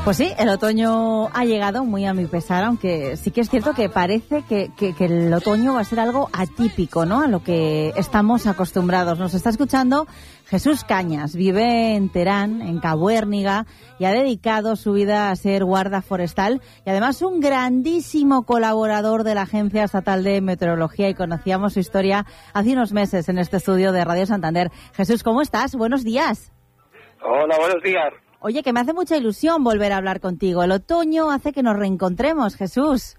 Pues sí, el otoño ha llegado muy a mi pesar, aunque sí que es cierto que parece que el otoño va a ser algo atípico, ¿no?, a lo que estamos acostumbrados. Nos está escuchando Jesús Cañas, vive en Terán, en Cabuérniga, y ha dedicado su vida a ser guarda forestal y además un grandísimo colaborador de la Agencia Estatal de Meteorología, y conocíamos su historia hace unos meses en este estudio de Radio Santander. Jesús, ¿cómo estás? Buenos días. Hola, buenos días. Oye, que me hace mucha ilusión volver a hablar contigo. El otoño hace que nos reencontremos, Jesús.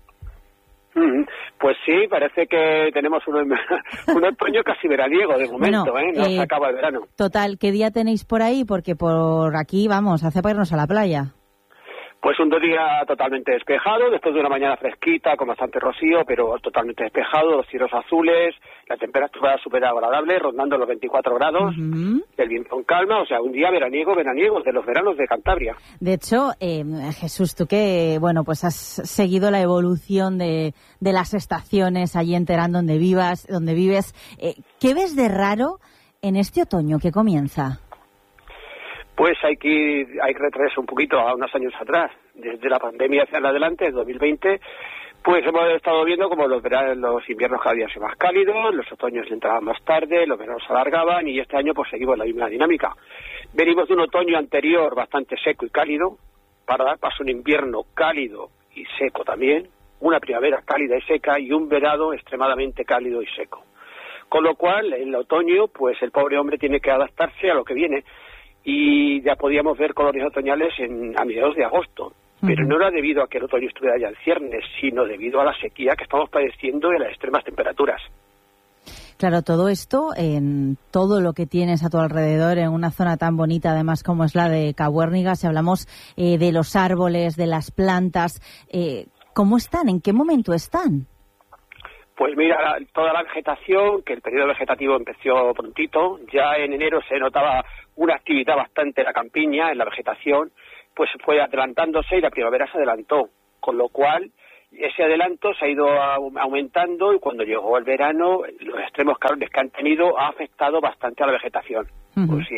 Pues sí, parece que tenemos un otoño casi veraniego de momento, bueno, no se acaba el verano. Total, ¿qué día tenéis por ahí? Porque por aquí, vamos, hace para irnos a la playa. Pues un día totalmente despejado, después de una mañana fresquita, con bastante rocío, pero totalmente despejado, los cielos azules, la temperatura súper agradable, rondando los 24 grados, el viento en calma, o sea, un día veraniego, de los veranos de Cantabria. De hecho, Jesús, tú que, bueno, pues has seguido la evolución de las estaciones allí en Terán donde vives, ¿qué ves de raro en este otoño que comienza? Pues hay que retroceder un poquito a unos años atrás. Desde la pandemia hacia adelante, en 2020, pues hemos estado viendo como los inviernos cada día son más cálidos, los otoños entraban más tarde, los veranos se alargaban, y este año pues seguimos la misma dinámica. Venimos de un otoño anterior bastante seco y cálido, para dar paso a un invierno cálido y seco también, una primavera cálida y seca y un verano extremadamente cálido y seco. Con lo cual, en el otoño, pues el pobre hombre tiene que adaptarse a lo que viene. Y ya podíamos ver colonias otoñales a mediados de agosto, pero no era debido a que el otoño estuviera ya en ciernes, sino debido a la sequía que estamos padeciendo y a las extremas temperaturas. Claro, todo esto, en todo lo que tienes a tu alrededor, en una zona tan bonita además como es la de Cabuérniga, si hablamos de los árboles, de las plantas, ¿cómo están? ¿En qué momento están? Pues mira, toda la vegetación, que el periodo vegetativo empezó prontito, ya en enero se notaba una actividad bastante en la campiña, en la vegetación, pues fue adelantándose y la primavera se adelantó, con lo cual ese adelanto se ha ido aumentando, y cuando llegó el verano, los extremos calores que han tenido ha afectado bastante a la vegetación. Pues sí,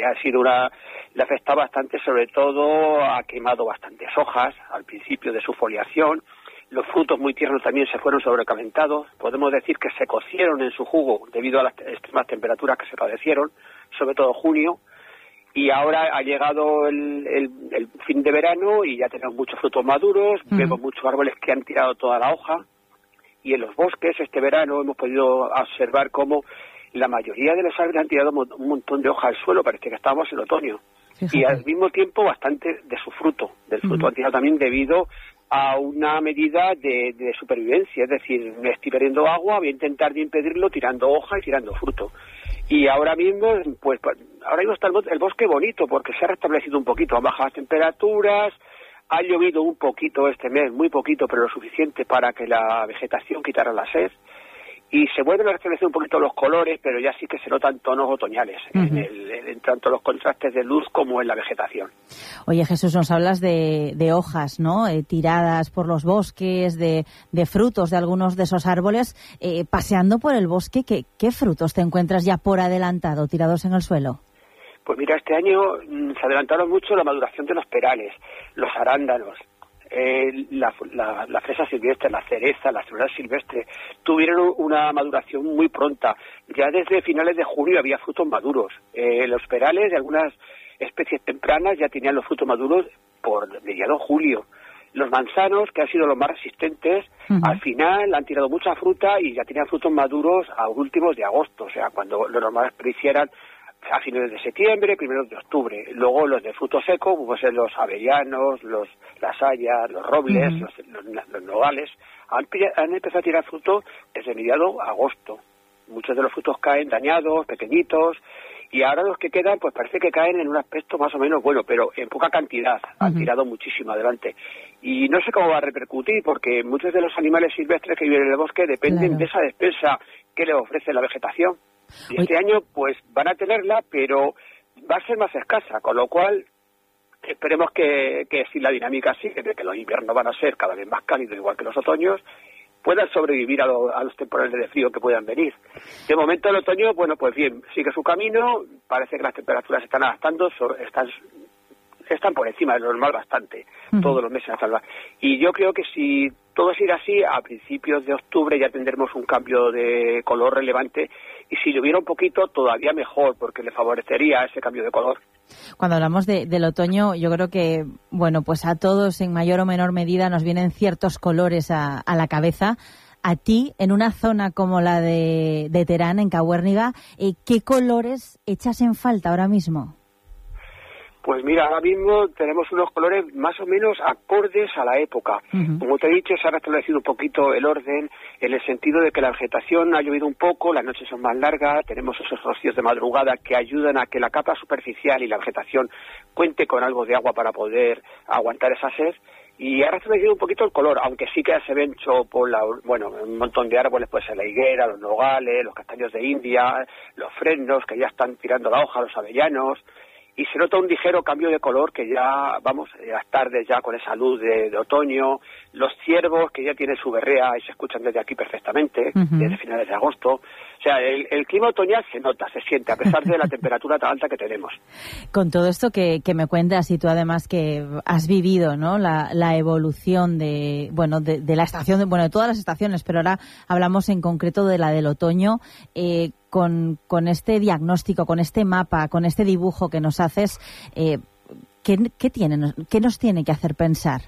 le afecta bastante, sobre todo ha quemado bastantes hojas al principio de su foliación. Los frutos muy tiernos también se fueron sobrecalentados. Podemos decir que se cocieron en su jugo debido a las extremas temperaturas que se padecieron, sobre todo junio. Y ahora ha llegado el fin de verano y ya tenemos muchos frutos maduros, vemos muchos árboles que han tirado toda la hoja. Y en los bosques este verano hemos podido observar cómo la mayoría de los árboles han tirado un montón de hoja al suelo, parece que estamos en otoño. Fíjate. Y al mismo tiempo bastante de su fruto, del fruto han tirado también debido a una medida de supervivencia, es decir, me estoy perdiendo agua, voy a intentar de impedirlo tirando hoja y tirando fruto. Y ahora mismo, pues ahora mismo está el bosque bonito, porque se ha restablecido un poquito, han bajado las temperaturas, ha llovido un poquito este mes, muy poquito, pero lo suficiente para que la vegetación quitara la sed, y se vuelven a restablecer un poquito los colores, pero ya sí que se notan tonos otoñales, en tanto los contrastes de luz como en la vegetación. Oye, Jesús, nos hablas de hojas, ¿no?, tiradas por los bosques, de frutos de algunos de esos árboles. Paseando por el bosque, ¿qué frutos te encuentras ya por adelantado, tirados en el suelo? Pues mira, este año se adelantaron mucho la maduración de los perales, los arándanos, la fresa silvestre, la cereza, la cebada silvestre, tuvieron una maduración muy pronta. Ya desde finales de junio había frutos maduros. Los perales de algunas especies tempranas ya tenían los frutos maduros por mediados de julio. Los manzanos, que han sido los más resistentes, al final han tirado mucha fruta y ya tenían frutos maduros a últimos de agosto, o sea, cuando lo normal es que hicieran a finales de septiembre, primeros de octubre. Luego los de fruto seco, pues los avellanos, las hayas, los robles, los nogales, han empezado a tirar fruto desde mediados de agosto. Muchos de los frutos caen dañados, pequeñitos, y ahora los que quedan, pues parece que caen en un aspecto más o menos bueno, pero en poca cantidad. Han tirado muchísimo adelante. Y no sé cómo va a repercutir, porque muchos de los animales silvestres que viven en el bosque dependen de esa despensa que les ofrece la vegetación. Y este año pues van a tenerla, pero va a ser más escasa, con lo cual esperemos que si la dinámica sigue, de que los inviernos van a ser cada vez más cálidos, igual que los otoños, puedan sobrevivir a los temporales de frío que puedan venir. De momento el otoño, bueno, pues bien, sigue su camino, parece que las temperaturas se están adaptando, están por encima de lo normal bastante, todos los meses. Y yo creo que si todo sigue así, a principios de octubre ya tendremos un cambio de color relevante, y si lloviera un poquito, todavía mejor, porque le favorecería ese cambio de color. Cuando hablamos del otoño, yo creo que, bueno, pues a todos en mayor o menor medida nos vienen ciertos colores a la cabeza. A ti, en una zona como la de Terán, en Cahuérniga, ¿qué colores echas en falta ahora mismo? Pues mira, ahora mismo tenemos unos colores más o menos acordes a la época. Como te he dicho, se ha restablecido un poquito el orden, en el sentido de que la vegetación ha llovido un poco, las noches son más largas, tenemos esos rocíos de madrugada que ayudan a que la capa superficial y la vegetación cuente con algo de agua para poder aguantar esa sed. Y ha restablecido un poquito el color, aunque sí que se ven un montón de árboles, pues la higuera, los nogales, los castaños de India, los fresnos que ya están tirando la hoja, los avellanos, y se nota un ligero cambio de color que ya, las tardes ya con esa luz de otoño, los ciervos que ya tienen su berrea y se escuchan desde aquí perfectamente, desde finales de agosto. O sea, el clima otoñal se nota, se siente, a pesar de la temperatura tan alta que tenemos. Con todo esto que me cuentas, y tú además que has vivido, ¿no?, la evolución de la estación, de todas las estaciones, pero ahora hablamos en concreto de la del otoño, con este diagnóstico, con este mapa, con este dibujo que nos haces, ¿qué nos tiene que hacer pensar?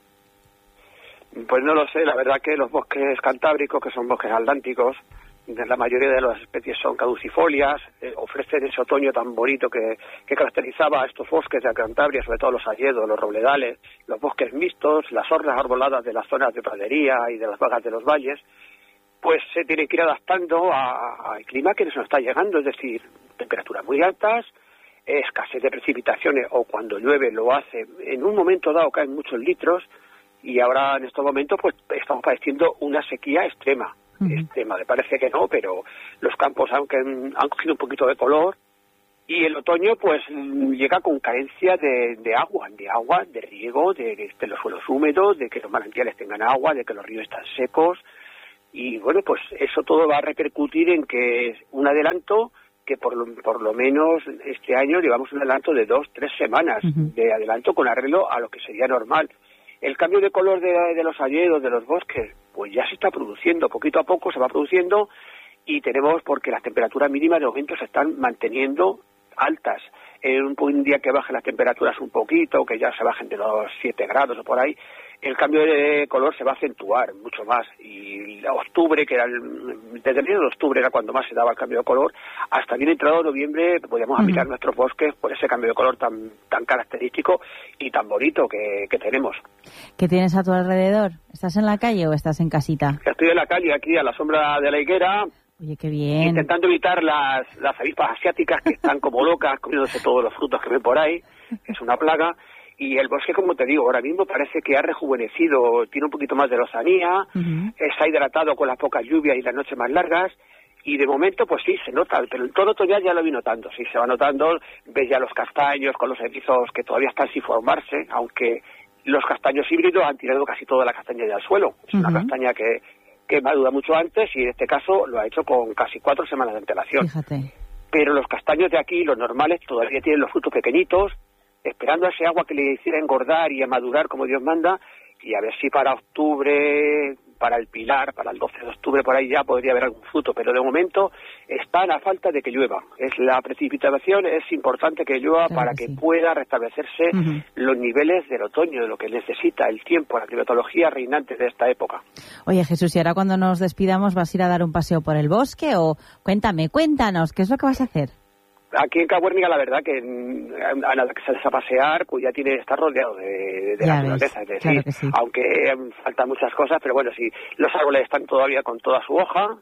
Pues no lo sé, la verdad que los bosques cantábricos, que son bosques atlánticos, la mayoría de las especies son caducifolias, ofrecen ese otoño tan bonito que caracterizaba a estos bosques de Cantabria, sobre todo los hayedos, los robledales, los bosques mixtos, las hordas arboladas de las zonas de pradería y de las vagas de los valles. Pues se tiene que ir adaptando al clima que nos está llegando, es decir, temperaturas muy altas, escasez de precipitaciones, o cuando llueve lo hace en un momento dado, caen muchos litros, y ahora en estos momentos pues estamos padeciendo una sequía extrema. Me parece que no, pero los campos han cogido un poquito de color, y el otoño pues llega con carencia de agua, de riego, de los suelos húmedos, de que los manantiales tengan agua, de que los ríos están secos. Y bueno, pues eso todo va a repercutir en que es un adelanto que por lo menos este año llevamos un adelanto de 2-3 semanas de adelanto con arreglo a lo que sería normal. El cambio de color de los hayedos, de los bosques, pues ya se está produciendo, poquito a poco se va produciendo, y tenemos, porque las temperaturas mínimas de momento se están manteniendo altas. En un día que bajen las temperaturas un poquito, que ya se bajen de los 7 grados o por ahí, el cambio de color se va a acentuar mucho más. Y octubre, desde el mes de octubre era cuando más se daba el cambio de color, hasta bien entrado noviembre podíamos mirar nuestros bosques por ese cambio de color tan característico y tan bonito que tenemos. ¿Qué tienes a tu alrededor? ¿Estás en la calle o estás en casita? Estoy en la calle, aquí a la sombra de la higuera. Oye, qué bien. Intentando evitar las avispas asiáticas que están como locas comiéndose todos los frutos que ven por ahí, que es una plaga. Y el bosque, como te digo, ahora mismo parece que ha rejuvenecido, tiene un poquito más de lozanía, se ha hidratado con las pocas lluvias y las noches más largas, y de momento pues sí, se nota, pero en todo otoño ya lo vi notando, sí, se va notando, ves ya los castaños con los erizos que todavía están sin formarse, aunque los castaños híbridos han tirado casi toda la castaña ya al suelo. Es una castaña que madura mucho antes, y en este caso lo ha hecho con casi 4 semanas de antelación. Fíjate. Pero los castaños de aquí, los normales, todavía tienen los frutos pequeñitos, esperando a ese agua que le hiciera engordar y a madurar como Dios manda, y a ver si para octubre, para el Pilar, para el 12 de octubre, por ahí ya podría haber algún fruto, pero de momento están a falta de que llueva. La precipitación es importante que llueva, claro, para que pueda restablecerse los niveles del otoño, de lo que necesita el tiempo, la climatología reinante de esta época. Oye, Jesús, y ahora cuando nos despidamos, ¿vas a ir a dar un paseo por el bosque? O cuéntanos, ¿qué es lo que vas a hacer? Aquí en Cahuérniga, la verdad que a nada que sales a pasear, pues ya está rodeado de naturaleza, es decir, claro que sí. Aunque faltan muchas cosas, pero bueno, sí, los árboles están todavía con toda su hoja,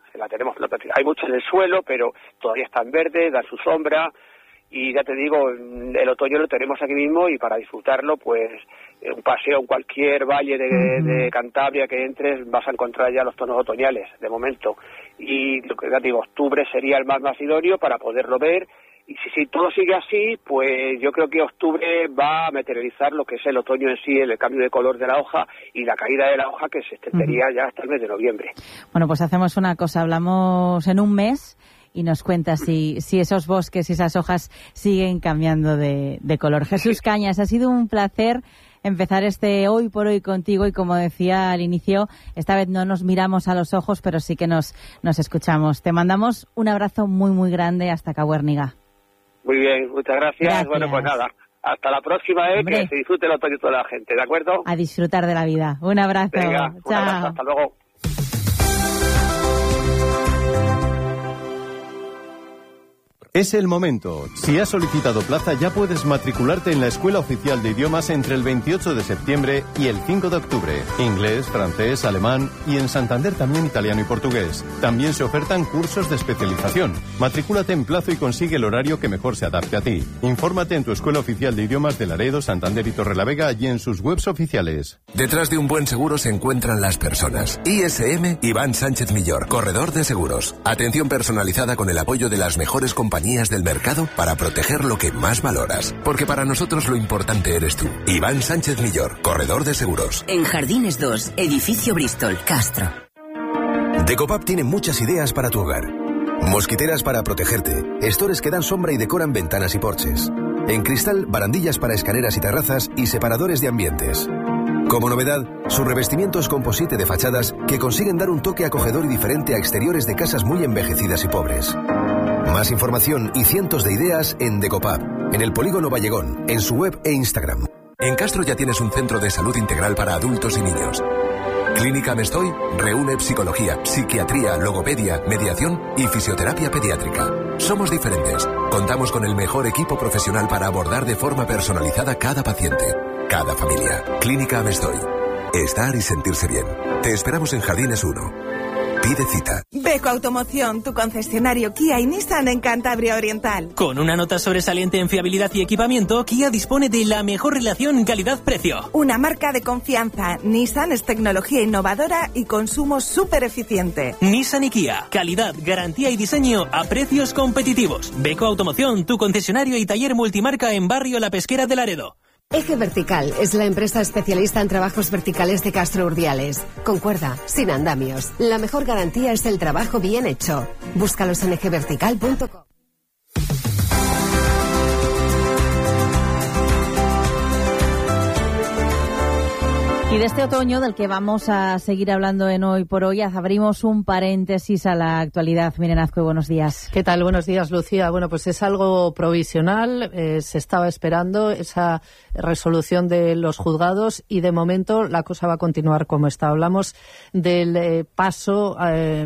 hay mucho en el suelo, pero todavía están verdes, dan su sombra, y ya te digo, el otoño lo tenemos aquí mismo, y para disfrutarlo, pues un paseo en cualquier valle de Cantabria que entres, vas a encontrar ya los tonos otoñales, de momento, y lo que ya digo, octubre sería el más idóneo para poderlo ver. Y si todo sigue así, pues yo creo que octubre va a materializar lo que es el otoño en sí, el cambio de color de la hoja y la caída de la hoja, que se extendería ya hasta el mes de noviembre. Bueno, pues hacemos una cosa, hablamos en un mes y nos cuentas si esos bosques y esas hojas siguen cambiando de color. Jesús Cañas, ha sido un placer empezar este Hoy por Hoy contigo y, como decía al inicio, esta vez no nos miramos a los ojos, pero sí que nos escuchamos. Te mandamos un abrazo muy, muy grande hasta Cabuérniga. Muy bien, muchas gracias. Bueno, pues nada, hasta la próxima, que se disfrute el otoño toda la gente, ¿de acuerdo? A disfrutar de la vida. Un abrazo. Venga, chao. Un abrazo, hasta luego. Es el momento. Si has solicitado plaza, ya puedes matricularte en la Escuela Oficial de Idiomas entre el 28 de septiembre y el 5 de octubre. Inglés, francés, alemán y en Santander también italiano y portugués. También se ofertan cursos de especialización. Matricúlate en plazo y consigue el horario que mejor se adapte a ti. Infórmate en tu Escuela Oficial de Idiomas de Laredo, Santander y Torrelavega y en sus webs oficiales. Detrás de un buen seguro se encuentran las personas. ISM Iván Sánchez Millor, corredor de seguros. Atención personalizada con el apoyo de las mejores compañías del mercado para proteger lo que más valoras. Porque para nosotros lo importante eres tú. Iván Sánchez Millor, corredor de seguros. En Jardines 2, edificio Bristol, Castro. Decopap tiene muchas ideas para tu hogar. Mosquiteras para protegerte, estores que dan sombra y decoran ventanas y porches. En cristal, barandillas para escaleras y terrazas y separadores de ambientes. Como novedad, sus revestimientos composite de fachadas que consiguen dar un toque acogedor y diferente a exteriores de casas muy envejecidas y pobres. Más información y cientos de ideas en Decopap, en el Polígono Vallegón, en su web e Instagram. En Castro ya tienes un centro de salud integral para adultos y niños. Clínica Mestoy reúne psicología, psiquiatría, logopedia, mediación y fisioterapia pediátrica. Somos diferentes. Contamos con el mejor equipo profesional para abordar de forma personalizada cada paciente, cada familia. Clínica Mestoy. Estar y sentirse bien. Te esperamos en Jardines 1. Pide cita. Beko Automoción, tu concesionario Kia y Nissan en Cantabria Oriental. Con una nota sobresaliente en fiabilidad y equipamiento, Kia dispone de la mejor relación calidad-precio. Una marca de confianza. Nissan es tecnología innovadora y consumo súper eficiente. Nissan y Kia, calidad, garantía y diseño a precios competitivos. Beko Automoción, tu concesionario y taller multimarca en Barrio La Pesquera de Laredo. Eje Vertical es la empresa especialista en trabajos verticales de Castro Urdiales. Con cuerda, sin andamios. La mejor garantía es el trabajo bien hecho. Búscalos en ejevertical.com. Y de este otoño, del que vamos a seguir hablando en Hoy por Hoy, abrimos un paréntesis a la actualidad. Miren, Azcue, buenos días. ¿Qué tal? Buenos días, Lucía. Bueno, pues es algo provisional. Se estaba esperando esa resolución de los juzgados y, de momento, la cosa va a continuar como está. Hablamos del paso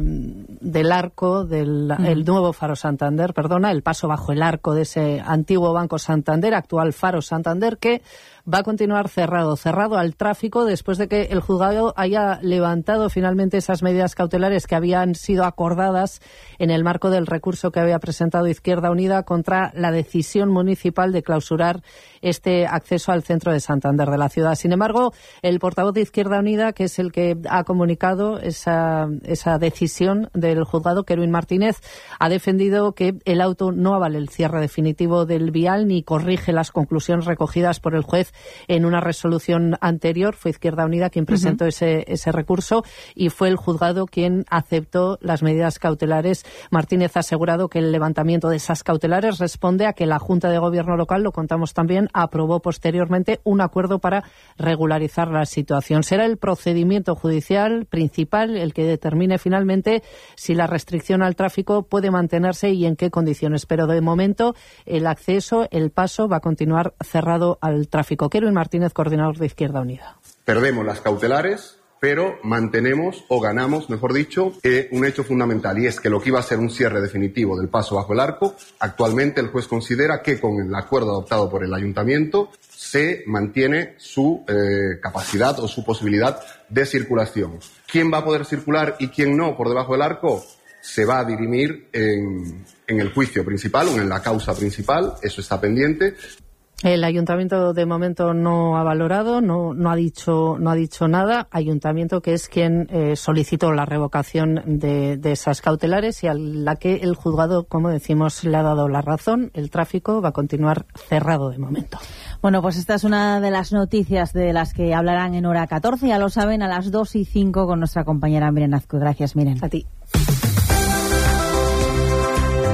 del arco el nuevo Faro Santander, el paso bajo el arco de ese antiguo Banco Santander, actual Faro Santander, que va a continuar cerrado al tráfico después de que el juzgado haya levantado finalmente esas medidas cautelares que habían sido acordadas en el marco del recurso que había presentado Izquierda Unida contra la decisión municipal de clausurar este acceso al centro de Santander de la ciudad. Sin embargo, el portavoz de Izquierda Unida, que es el que ha comunicado esa decisión del juzgado, Kerwin Martínez, ha defendido que el auto no avale el cierre definitivo del vial ni corrige las conclusiones recogidas por el juez en una resolución anterior. Fue Izquierda Unida quien presentó ese recurso y fue el juzgado quien aceptó las medidas cautelares. Martínez ha asegurado que el levantamiento de esas cautelares responde a que la Junta de Gobierno local, lo contamos también, aprobó posteriormente un acuerdo para regularizar la situación. Será el procedimiento judicial principal el que determine finalmente si la restricción al tráfico puede mantenerse y en qué condiciones. Pero de momento el acceso, el paso, va a continuar cerrado al tráfico. Kerwin Martínez, coordinador de Izquierda Unida. Perdemos las cautelares, pero mantenemos o ganamos, mejor dicho, un hecho fundamental, y es que lo que iba a ser un cierre definitivo del paso bajo el arco, actualmente el juez considera que con el acuerdo adoptado por el ayuntamiento se mantiene su capacidad o su posibilidad de circulación. ¿Quién va a poder circular y quién no por debajo del arco? Se va a dirimir en el juicio principal o en la causa principal, eso está pendiente. El ayuntamiento de momento no ha valorado, no ha dicho nada. Ayuntamiento que es quien solicitó la revocación de esas cautelares y a la que el juzgado, como decimos, le ha dado la razón. El tráfico va a continuar cerrado de momento. Bueno, pues esta es una de las noticias de las que hablarán en hora 14. Ya lo saben, a las 2:05 con nuestra compañera Miren Azcue. Gracias, Miren. A ti.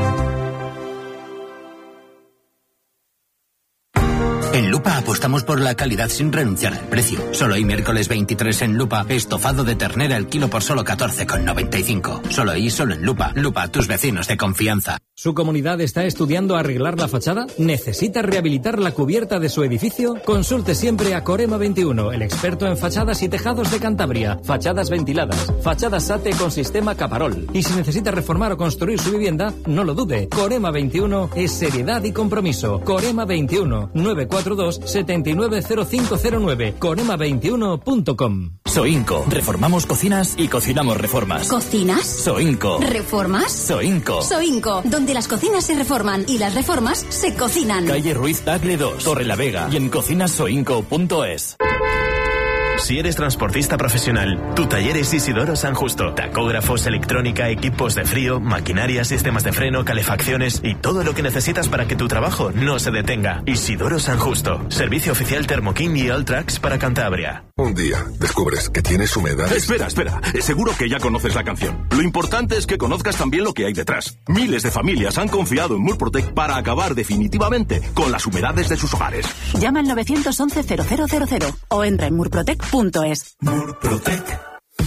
En Lupa apostamos por la calidad sin renunciar al precio. Solo hoy miércoles 23 en Lupa, estofado de ternera el kilo por solo 14,95. Solo ahí, solo en Lupa. Lupa, tus vecinos de confianza. ¿Su comunidad está estudiando arreglar la fachada? ¿Necesita rehabilitar la cubierta de su edificio? Consulte siempre a Corema 21, el experto en fachadas y tejados de Cantabria. Fachadas ventiladas, fachadas SATE con sistema Caparol. Y si necesita reformar o construir su vivienda, no lo dude. Corema 21 es seriedad y compromiso. Corema 21, 942 790509. Corema21.com. Soinco. Reformamos cocinas y cocinamos reformas. ¿Cocinas? Soinco. ¿Reformas? Soinco. Soinco, donde las cocinas se reforman y las reformas se cocinan. Calle Ruiz Tagle 2, Torre la Vega y en cocinasoinco.es. Si eres transportista profesional, tu taller es Isidoro San Justo. Tacógrafos, electrónica, equipos de frío, maquinaria, sistemas de freno, calefacciones y todo lo que necesitas para que tu trabajo no se detenga. Isidoro San Justo. Servicio oficial Thermoking y Alltrax para Cantabria. Un día descubres que tienes humedades. Espera. Seguro que ya conoces la canción. Lo importante es que conozcas también lo que hay detrás. Miles de familias han confiado en Murprotec para acabar definitivamente con las humedades de sus hogares. Llama al 911-0000 o entra en murprotec.es. Murprotec.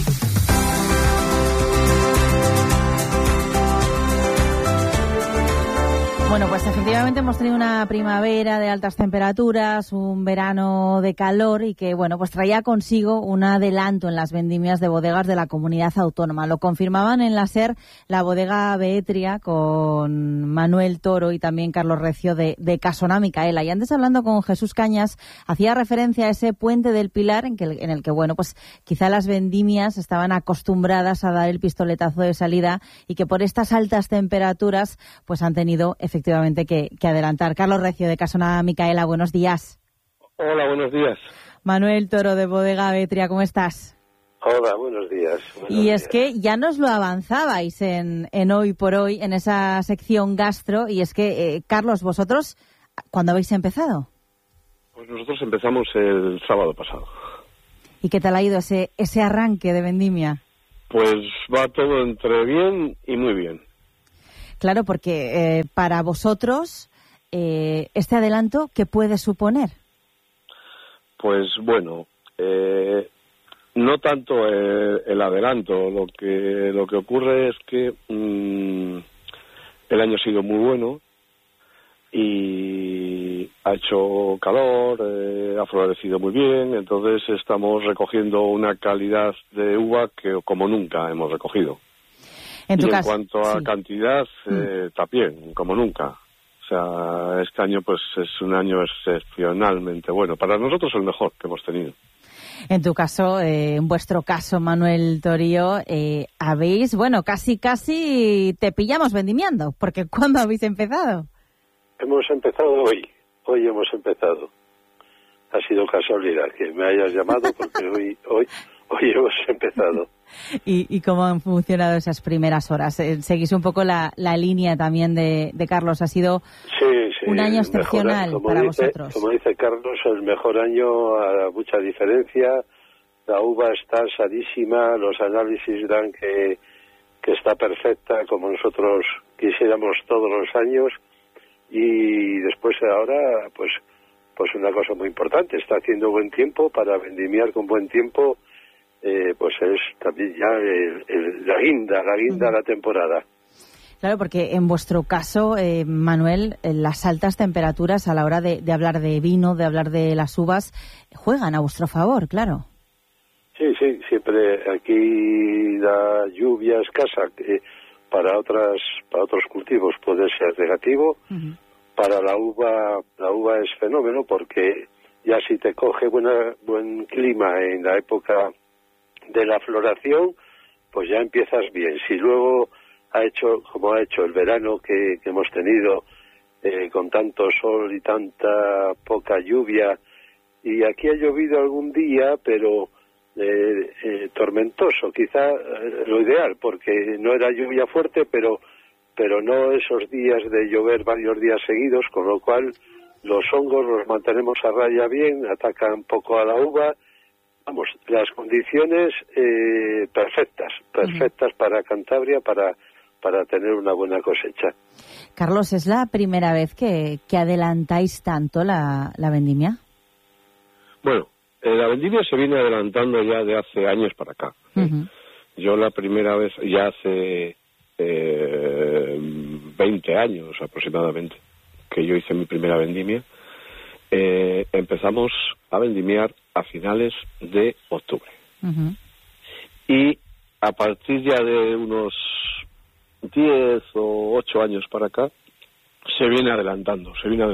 Bueno, pues efectivamente hemos tenido una primavera de altas temperaturas, un verano de calor y que, bueno, pues traía consigo un adelanto en las vendimias de bodegas de la comunidad autónoma. Lo confirmaban en la SER la bodega Beetria con Manuel Toro y también Carlos Recio de Casona Micaela. Y antes, hablando con Jesús Cañas, hacía referencia a ese puente del Pilar en el que, bueno, pues quizá las vendimias estaban acostumbradas a dar el pistoletazo de salida y que por estas altas temperaturas pues han tenido efectivamente que adelantar. Carlos Recio de Casona Micaela, buenos días. Hola, buenos días. Manuel Toro de Bodega Beetria, ¿cómo estás? Hola, buenos días. Es que ya nos lo avanzabais en Hoy por Hoy, en esa sección gastro, y es que, Carlos, vosotros, ¿cuándo habéis empezado? Pues nosotros empezamos el sábado pasado. ¿Y qué tal ha ido ese arranque de vendimia? Pues va todo entre bien y muy bien. Claro, porque para vosotros, este adelanto, ¿qué puede suponer? Pues bueno, no tanto el adelanto. Lo que ocurre es que el año ha sido muy bueno y ha hecho calor, ha florecido muy bien, entonces estamos recogiendo una calidad de uva que como nunca hemos recogido. En cuanto a cantidad, también, como nunca. O sea, este año pues es un año excepcionalmente bueno. Para nosotros el mejor que hemos tenido. En tu caso, en vuestro caso, Manuel Torío, habéis, bueno, casi te pillamos vendimiando, porque ¿cuándo habéis empezado? Hemos empezado hoy hemos empezado. Ha sido casualidad que me hayas llamado porque hoy hemos empezado. ¿Y cómo han funcionado esas primeras horas? Seguís un poco la línea también de Carlos. Ha sido un año excepcional para vosotros. Como dice Carlos, el mejor año a mucha diferencia. La uva está asadísima, los análisis dan que está perfecta como nosotros quisiéramos todos los años. Y después ahora, pues una cosa muy importante, está haciendo buen tiempo. Para vendimiar con buen tiempo pues es también ya la guinda de la temporada. Claro, porque en vuestro caso, Manuel, las altas temperaturas a la hora de hablar de vino, de hablar de las uvas, juegan a vuestro favor, claro. Sí, siempre aquí la lluvia escasa, que para otros cultivos puede ser negativo. Uh-huh. Para la uva es fenómeno, porque ya si te coge buen clima en la época de la floración, pues ya empiezas bien. Si luego ha hecho el verano que hemos tenido, con tanto sol y tanta poca lluvia, y aquí ha llovido algún día, pero tormentoso, quizá lo ideal, porque no era lluvia fuerte, pero no esos días de llover varios días seguidos, con lo cual los hongos los mantenemos a raya bien, atacan poco a la uva. Vamos, las condiciones perfectas para Cantabria, para para tener una buena cosecha. Carlos, ¿es la primera vez que adelantáis tanto la vendimia? Bueno, la vendimia se viene adelantando ya de hace años para acá. Yo la primera vez, ya hace 20 años aproximadamente, que yo hice mi primera vendimia, empezamos a vendimiar a finales de octubre. Y a partir ya de unos 10 o 8 años para acá, se viene adelantando.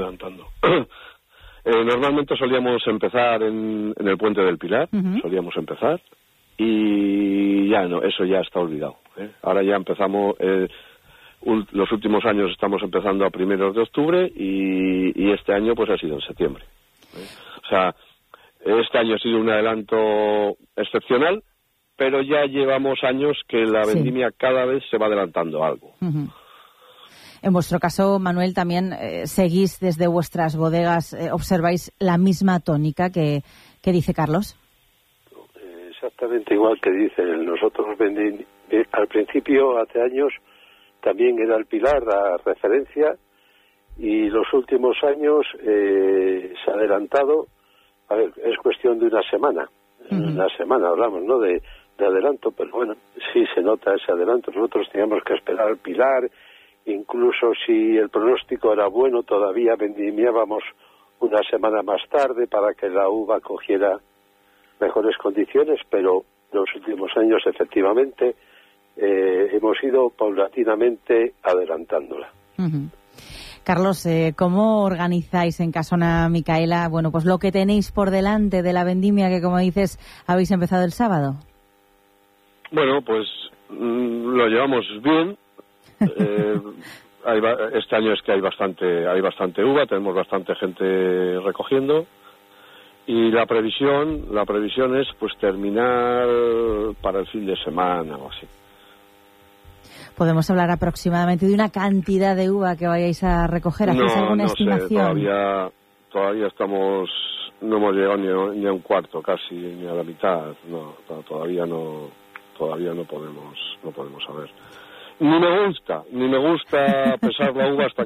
Normalmente solíamos empezar en el Puente del Pilar, solíamos empezar, y ya no, eso ya está olvidado. Ahora ya empezamos, los últimos años estamos empezando a primeros de octubre, y este año pues ha sido en septiembre. O sea, este año ha sido un adelanto excepcional, pero ya llevamos años que la vendimia cada vez se va adelantando algo. En vuestro caso, Manuel, también seguís desde vuestras bodegas, observáis la misma tónica que dice Carlos. Exactamente igual que dicen. Nosotros al principio, hace años, también era el Pilar la referencia, y los últimos años se ha adelantado. A ver, es cuestión de una semana. Una semana hablamos, ¿no?, de adelanto, pero bueno, sí se nota ese adelanto. Nosotros teníamos que esperar al Pilar, incluso si el pronóstico era bueno, todavía vendimiábamos una semana más tarde para que la uva cogiera mejores condiciones, pero los últimos años efectivamente hemos ido paulatinamente adelantándola. Carlos, ¿cómo organizáis en Casona Micaela, bueno, pues lo que tenéis por delante de la vendimia que, como dices, habéis empezado el sábado? Bueno, pues lo llevamos bien. Este año es que hay bastante uva, tenemos bastante gente recogiendo, y la previsión es pues terminar para el fin de semana o así. ¿Podemos hablar aproximadamente de una cantidad de uva que vayáis a recoger? ¿Hacéis alguna estimación? Todavía estamos, no hemos llegado ni a un cuarto casi, ni a la mitad. No, todavía no podemos saber. Ni me gusta pesar la uva hasta